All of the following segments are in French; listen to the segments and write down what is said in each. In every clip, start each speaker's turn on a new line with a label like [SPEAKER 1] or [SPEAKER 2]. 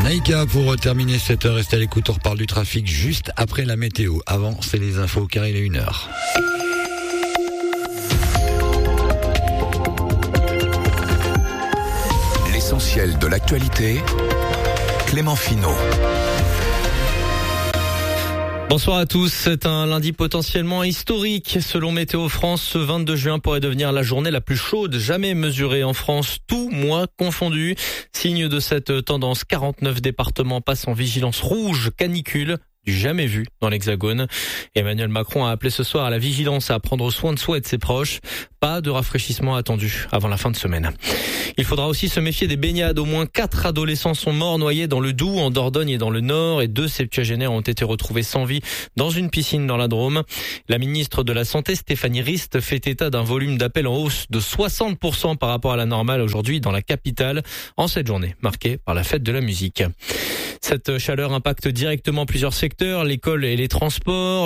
[SPEAKER 1] Naïka, pour terminer cette heure, restez à l'écoute, on reparle du trafic juste après la météo. Avant, c'est les infos car il est 1h.
[SPEAKER 2] L'essentiel de l'actualité, Clément Finot.
[SPEAKER 3] Bonsoir à tous, c'est un lundi potentiellement historique. Selon Météo France, ce 22 juin pourrait devenir la journée la plus chaude jamais mesurée en France, tout mois confondu. Signe de cette tendance, 49 départements passent en vigilance rouge canicule. Du jamais vu dans l'Hexagone. Emmanuel Macron a appelé ce soir à la vigilance et à prendre soin de soi et de ses proches. Pas de rafraîchissement attendu avant la fin de semaine. Il faudra aussi se méfier des baignades. Au moins 4 adolescents sont morts noyés dans le Doubs, en Dordogne et dans le Nord, et 2 septuagénaires ont été retrouvés sans vie dans une piscine dans la Drôme. La ministre de la Santé, Stéphanie Rist, fait état d'un volume d'appels en hausse de 60% par rapport à la normale aujourd'hui dans la capitale, en cette journée marquée par la fête de la musique. Cette chaleur impacte directement plusieurs secteurs, l'école et les transports.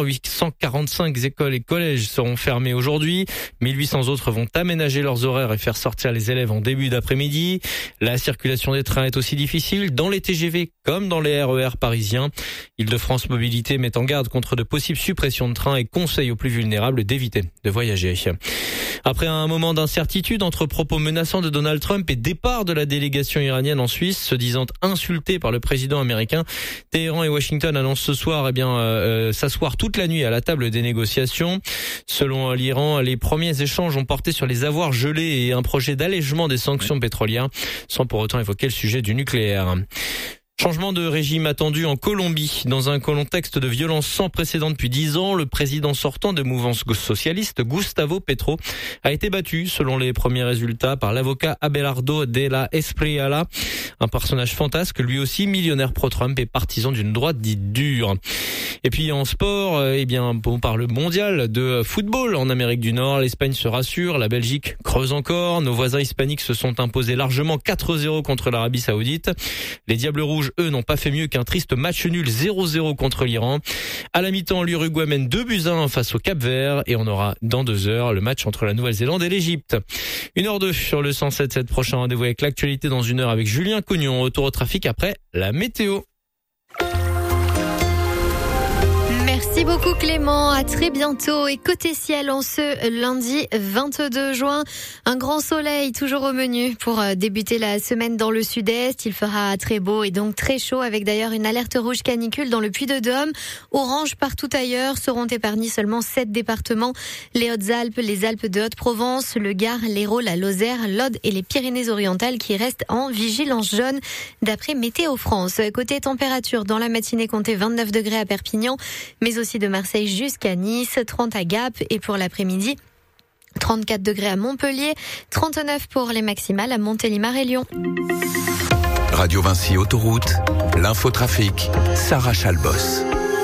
[SPEAKER 3] 845 écoles et collèges seront fermés aujourd'hui. 1800 autres vont aménager leurs horaires et faire sortir les élèves en début d'après-midi. La circulation des trains est aussi difficile dans les TGV comme dans les RER parisiens. Île-de-France Mobilité met en garde contre de possibles suppressions de trains et conseille aux plus vulnérables d'éviter de voyager. Après un moment d'incertitude entre propos menaçants de Donald Trump et départ de la délégation iranienne en Suisse, se disant insulté par le président américain, Téhéran et Washington annoncent ce soir s'asseoir toute la nuit à la table des négociations. Selon l'Iran, les premiers échanges ont porté sur les avoirs gelés et un projet d'allègement des sanctions pétrolières, sans pour autant évoquer le sujet du nucléaire. Changement de régime attendu en Colombie. Dans un contexte de violence sans précédent depuis 10 ans, le président sortant de mouvance socialiste, Gustavo Petro, a été battu, selon les premiers résultats, par l'avocat Abelardo de la Espriella, un personnage fantasque, lui aussi millionnaire pro-Trump et partisan d'une droite dite dure. Et puis en sport, on parle mondial de football en Amérique du Nord. L'Espagne se rassure, la Belgique creuse encore. Nos voisins hispaniques se sont imposés largement 4-0 contre l'Arabie Saoudite. Les Diables Rouges, eux, n'ont pas fait mieux qu'un triste match nul 0-0 contre l'Iran. À la mi-temps, l'Uruguay mène 2-1 face au Cap-Vert et on aura dans 2 heures le match entre la Nouvelle-Zélande et l'Égypte. 1h02 sur le 107.7. Prochain rendez-vous avec l'actualité dans 1 heure avec Julien Cognon. Retour au trafic après la météo.
[SPEAKER 4] Merci beaucoup Clément, à très bientôt. Et côté ciel, en ce lundi 22 juin, un grand soleil toujours au menu pour débuter la semaine dans le sud-est. Il fera très beau et donc très chaud, avec d'ailleurs une alerte rouge canicule dans le Puy-de-Dôme. Orange partout ailleurs, seront épargnis seulement 7 départements. Les Hautes-Alpes, les Alpes de Haute-Provence, le Gard, l'Hérault, la Lozère, l'Aude et les Pyrénées-Orientales qui restent en vigilance jaune d'après Météo France. Côté température, dans la matinée, comptez 29 degrés à Perpignan, mais aussi de Marseille jusqu'à Nice, 30 à Gap, et pour l'après-midi, 34 degrés à Montpellier, 39 pour les maximales à Montélimar et Lyon.
[SPEAKER 2] Radio Vinci Autoroute, l'infotrafic, Sarah Chalbos.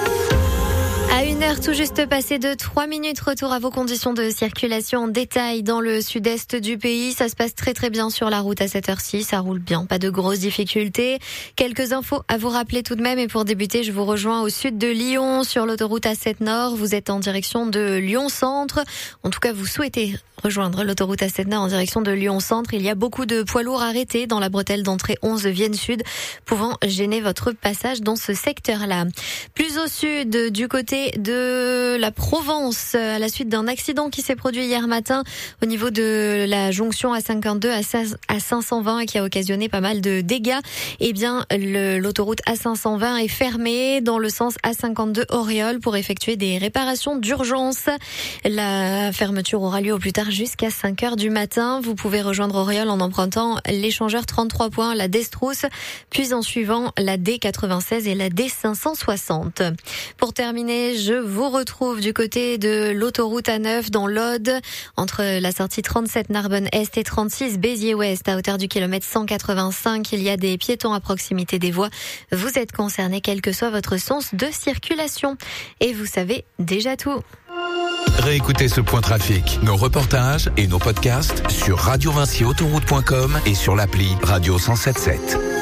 [SPEAKER 4] À 1h tout juste passé de 3 minutes, retour à vos conditions de circulation en détail dans le sud-est du pays. Ça se passe très très bien sur la route à cette heure-ci, ça roule bien, pas de grosses difficultés. Quelques infos à vous rappeler tout de même, et pour débuter, je vous rejoins au sud de Lyon sur l'autoroute A7 Nord. Vous êtes en direction de Lyon Centre, en tout cas vous souhaitez rejoindre l'autoroute A7 Nord en direction de Lyon Centre. Il y a beaucoup de poids lourds arrêtés dans la bretelle d'entrée 11 de Vienne Sud, pouvant gêner votre passage dans ce secteur-là. Plus au sud, du côté de la Provence, à la suite d'un accident qui s'est produit hier matin au niveau de la jonction A52 à 520 et qui a occasionné pas mal de dégâts. Eh bien, l'autoroute A520 est fermée dans le sens A52 Auriol pour effectuer des réparations d'urgence. La fermeture aura lieu au plus tard jusqu'à 5h du matin. Vous pouvez rejoindre Auriol en empruntant l'échangeur 33 points, la D-Strousse, puis en suivant la D96 et la D560. Pour terminer, je vous retrouve du côté de l'autoroute A9 dans l'Aude, entre la sortie 37 Narbonne-Est et 36 Béziers-Ouest, à hauteur du kilomètre 185. Il y a des piétons à proximité des voies. Vous êtes concernés quel que soit votre sens de circulation. Et vous savez déjà tout.
[SPEAKER 2] Réécoutez ce point trafic, nos reportages et nos podcasts sur radiovinciautoroute.com et sur l'appli Radio 107.7.